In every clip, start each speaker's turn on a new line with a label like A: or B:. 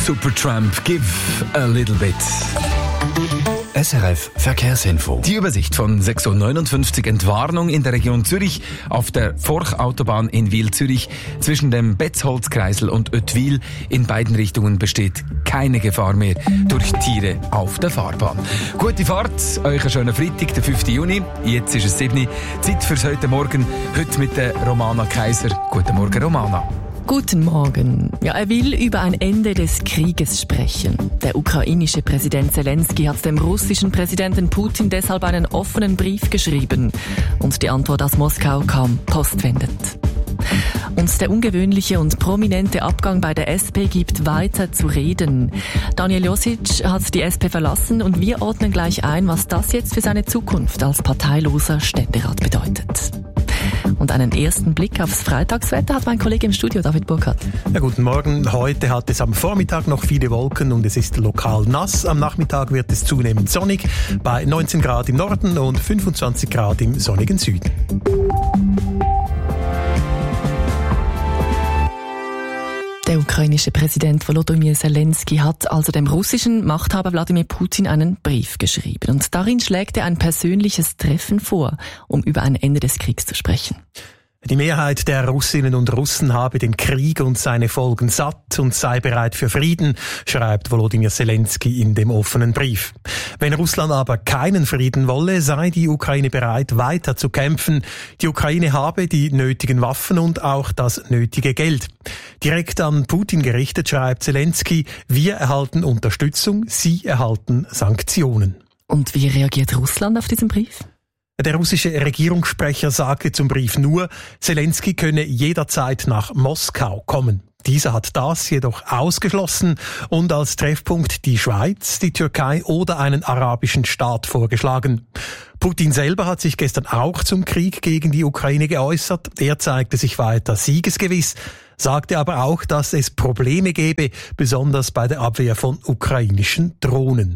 A: Supertramp, give a little bit.
B: SRF Verkehrsinfo.
A: Die Übersicht von 6.59 Uhr. Entwarnung in der Region Zürich auf der Forchautobahn in Wil-Zürich zwischen dem Betzholzkreisel und Oetwil. In beiden Richtungen besteht keine Gefahr mehr durch Tiere auf der Fahrbahn. Gute Fahrt, euch einen schönen Freitag, den 5. Juni. Jetzt ist es 7 Uhr. Zeit fürs heute Morgen. Heute mit der Romana Kaiser. Guten Morgen, Romana.
C: Guten Morgen. Ja, er will über ein Ende des Krieges sprechen. Der ukrainische Präsident Zelensky hat dem russischen Präsidenten Putin deshalb einen offenen Brief geschrieben. Und die Antwort aus Moskau kam postwendend. Und der ungewöhnliche und prominente Abgang bei der SP gibt weiter zu reden. Daniel Josic hat die SP verlassen und wir ordnen gleich ein, was das jetzt für seine Zukunft als parteiloser Ständerat bedeutet. Und einen ersten Blick aufs Freitagswetter hat mein Kollege im Studio, David Burkhardt.
D: Ja, guten Morgen. Heute hat es am Vormittag noch viele Wolken und es ist lokal nass. Am Nachmittag wird es zunehmend sonnig, bei 19 Grad im Norden und 25 Grad im sonnigen Süden.
C: Der ukrainische Präsident Volodymyr Zelensky hat also dem russischen Machthaber Wladimir Putin einen Brief geschrieben. Und darin schlägt er ein persönliches Treffen vor, um über ein Ende des Kriegs zu sprechen.
D: Die Mehrheit der Russinnen und Russen habe den Krieg und seine Folgen satt und sei bereit für Frieden, schreibt Volodymyr Zelensky in dem offenen Brief. Wenn Russland aber keinen Frieden wolle, sei die Ukraine bereit, weiter zu kämpfen. Die Ukraine habe die nötigen Waffen und auch das nötige Geld. Direkt an Putin gerichtet schreibt Zelensky, wir erhalten Unterstützung, Sie erhalten Sanktionen.
C: Und wie reagiert Russland auf diesen Brief?
D: Der russische Regierungssprecher sagte zum Brief nur, Zelensky könne jederzeit nach Moskau kommen. Dieser hat das jedoch ausgeschlossen und als Treffpunkt die Schweiz, die Türkei oder einen arabischen Staat vorgeschlagen. Putin selber hat sich gestern auch zum Krieg gegen die Ukraine geäußert. Er zeigte sich weiter siegesgewiss, sagte aber auch, dass es Probleme gebe, besonders bei der Abwehr von ukrainischen Drohnen.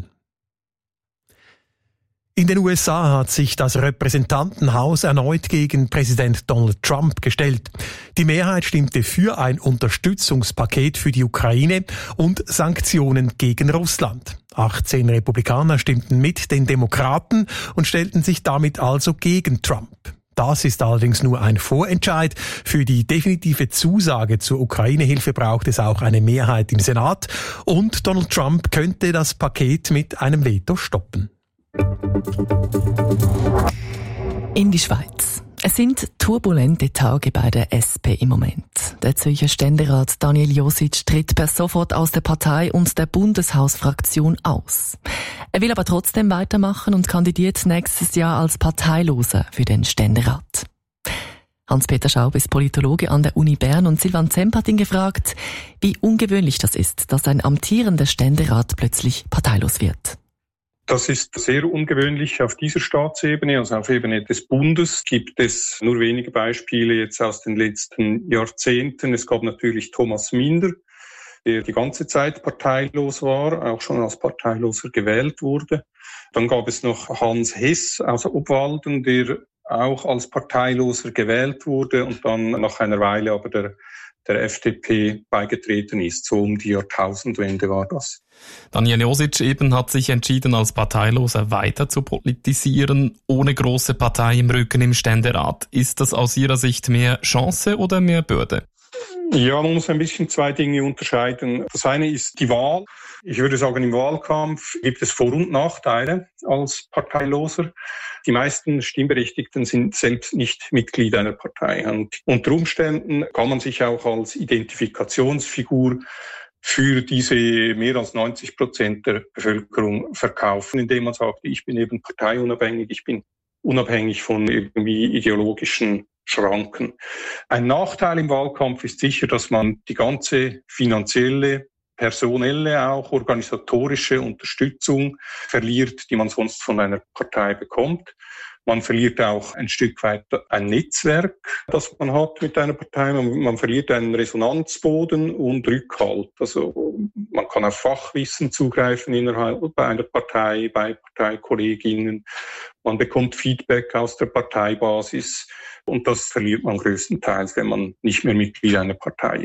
D: In den USA hat sich das Repräsentantenhaus erneut gegen Präsident Donald Trump gestellt. Die Mehrheit stimmte für ein Unterstützungspaket für die Ukraine und Sanktionen gegen Russland. 18 Republikaner stimmten mit den Demokraten und stellten sich damit also gegen Trump. Das ist allerdings nur ein Vorentscheid. Für die definitive Zusage zur Ukraine-Hilfe braucht es auch eine Mehrheit im Senat und Donald Trump könnte das Paket mit einem Veto stoppen.
C: In die Schweiz. Es sind turbulente Tage bei der SP im Moment. Der Zürcher Ständerat Daniel Josic tritt per sofort aus der Partei und der Bundeshausfraktion aus. Er will aber trotzdem weitermachen und kandidiert nächstes Jahr als Parteiloser für den Ständerat. Hans-Peter Schaub ist Politologe an der Uni Bern und Silvan Zemp hat ihn gefragt, wie ungewöhnlich das ist, dass ein amtierender Ständerat plötzlich parteilos wird.
E: Das ist sehr ungewöhnlich auf dieser Staatsebene, also auf Ebene des Bundes gibt es nur wenige Beispiele jetzt aus den letzten Jahrzehnten. Es gab natürlich Thomas Minder, der die ganze Zeit parteilos war, auch schon als Parteiloser gewählt wurde. Dann gab es noch Hans Hess aus Obwalden, der auch als Parteiloser gewählt wurde und dann nach einer Weile aber der FDP beigetreten ist. So um die Jahrtausendwende war das.
F: Daniel Josic eben hat sich entschieden, als Parteiloser weiter zu politisieren, ohne große Partei im Rücken im Ständerat. Ist das aus Ihrer Sicht mehr Chance oder mehr Bürde?
E: Ja, man muss ein bisschen zwei Dinge unterscheiden. Das eine ist die Wahl. Ich würde sagen, im Wahlkampf gibt es Vor- und Nachteile als Parteiloser. Die meisten Stimmberechtigten sind selbst nicht Mitglied einer Partei. Und unter Umständen kann man sich auch als Identifikationsfigur für diese mehr als 90% der Bevölkerung verkaufen, indem man sagt, ich bin eben parteiunabhängig, ich bin unabhängig von irgendwie ideologischen Schranken. Ein Nachteil im Wahlkampf ist sicher, dass man die ganze finanzielle, personelle, auch organisatorische Unterstützung verliert, die man sonst von einer Partei bekommt. Man verliert auch ein Stück weit ein Netzwerk, das man hat mit einer Partei. Man verliert einen Resonanzboden und Rückhalt. Also man kann auf Fachwissen zugreifen innerhalb einer Partei, bei Parteikolleginnen. Man bekommt Feedback aus der Parteibasis und das verliert man größtenteils, wenn man nicht mehr Mitglied einer Partei ist.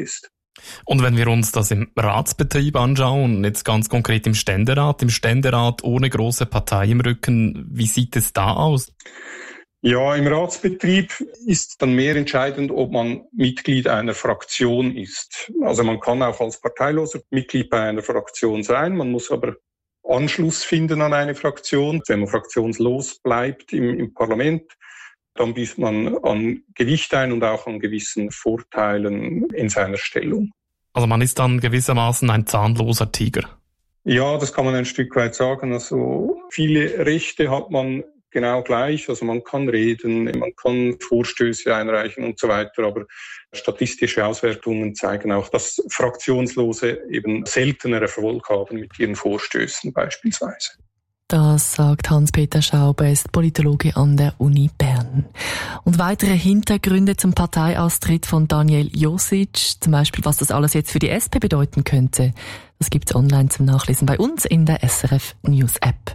F: Und wenn wir uns das im Ratsbetrieb anschauen, jetzt ganz konkret im Ständerat ohne große Partei im Rücken, wie sieht es da aus?
E: Ja, im Ratsbetrieb ist dann mehr entscheidend, ob man Mitglied einer Fraktion ist. Also man kann auch als Parteiloser Mitglied bei einer Fraktion sein, man muss aber Anschluss finden an eine Fraktion. Wenn man fraktionslos bleibt im Parlament, dann büßt man an Gewicht ein und auch an gewissen Vorteilen in seiner Stellung.
F: Also man ist dann gewissermaßen ein zahnloser Tiger.
E: Ja, das kann man ein Stück weit sagen. Also viele Rechte hat man genau gleich. Also man kann reden, man kann Vorstöße einreichen und so weiter. Aber statistische Auswertungen zeigen auch, dass Fraktionslose eben seltener Erfolg haben mit ihren Vorstößen beispielsweise.
C: Das sagt Hans-Peter Schaub, er ist Politologe an der Uni Bern. Und weitere Hintergründe zum Parteiaustritt von Daniel Josic, zum Beispiel, was das alles jetzt für die SP bedeuten könnte, das gibt's online zum Nachlesen bei uns in der SRF News App.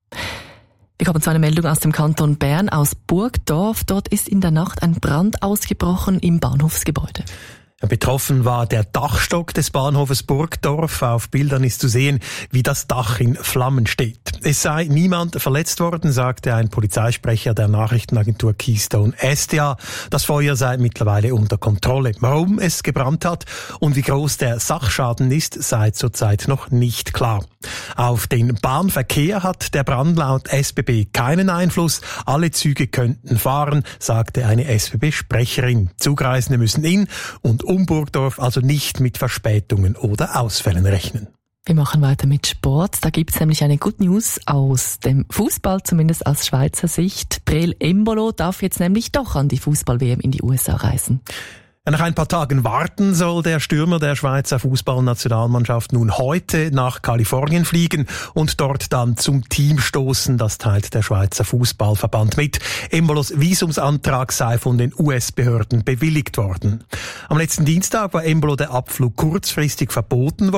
C: Wir kommen zu einer Meldung aus dem Kanton Bern, aus Burgdorf. Dort ist in der Nacht ein Brand ausgebrochen im Bahnhofsgebäude.
D: Betroffen war der Dachstock des Bahnhofes Burgdorf. Auf Bildern ist zu sehen, wie das Dach in Flammen steht. Es sei niemand verletzt worden, sagte ein Polizeisprecher der Nachrichtenagentur Keystone SDA. Das Feuer sei mittlerweile unter Kontrolle. Warum es gebrannt hat und wie groß der Sachschaden ist, sei zurzeit noch nicht klar. Auf den Bahnverkehr hat der Brand laut SBB keinen Einfluss. Alle Züge könnten fahren, sagte eine SBB-Sprecherin. Zugreisende müssen in und um Burgdorf also nicht mit Verspätungen oder Ausfällen rechnen.
C: Wir machen weiter mit Sport. Da gibt es nämlich eine Good News aus dem Fußball, zumindest aus Schweizer Sicht. Breel Embolo darf jetzt nämlich doch an die Fußball-WM in die USA reisen.
D: Nach ein paar Tagen warten soll der Stürmer der Schweizer Fußballnationalmannschaft nun heute nach Kalifornien fliegen und dort dann zum Team stoßen. Das teilt der Schweizer Fußballverband mit. Embolos Visumsantrag sei von den US-Behörden bewilligt worden. Am letzten Dienstag war Embolo der Abflug kurzfristig verboten worden.